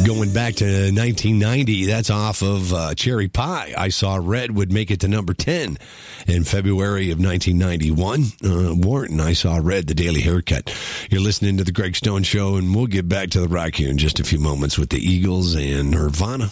Going back to 1990, that's off of Cherry Pie. I Saw Red would make it to number 10 in February of 1991. Wharton, I Saw Red, the Daily Haircut. You're listening to The Greg Stone Show, and we'll get back to the rock here in just a few moments with the Eagles and Nirvana.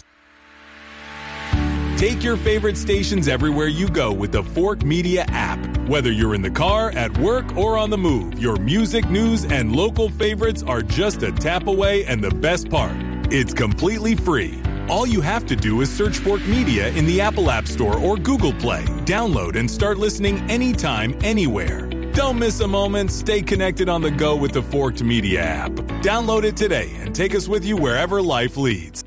Take your favorite stations everywhere you go with the Fork Media app. Whether you're in the car, at work, or on the move, your music, news, and local favorites are just a tap away, and the best part, it's completely free. All you have to do is search Fork Media in the Apple App Store or Google Play. Download and start listening anytime, anywhere. Don't miss a moment. Stay connected on the go with the Forked Media app. Download it today and take us with you wherever life leads.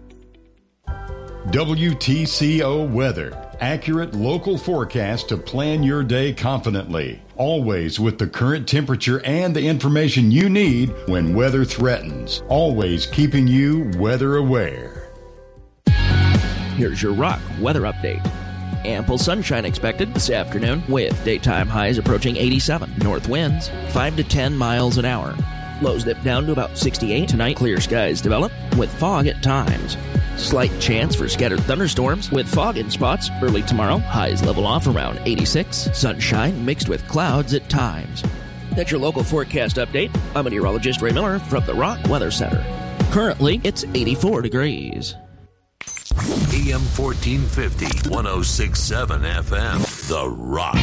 WTCO Weather. Accurate local forecast to plan your day confidently. Always with the current temperature and the information you need when weather threatens. Always keeping you weather aware. Here's your Rock weather update. Ample sunshine expected this afternoon with daytime highs approaching 87. North winds 5 to 10 miles an hour. Lows dip down to about 68 tonight. Clear skies develop with fog at times. Slight chance for scattered thunderstorms with fog in spots early tomorrow. Highs level off around 86. Sunshine mixed with clouds at times. That's your local forecast update. I'm meteorologist Ray Miller from the Rock Weather Center. Currently, it's 84 degrees. AM 1450, 106.7 FM, The Rock.